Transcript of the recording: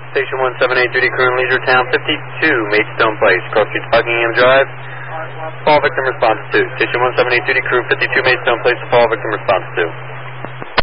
Station 178, duty crew in Leisure Town, 52 Maidstone Place, Cross Street, Buckingham Drive. Fall victim response to. Station 178, duty crew, 52 Maidstone Place, fall victim response to.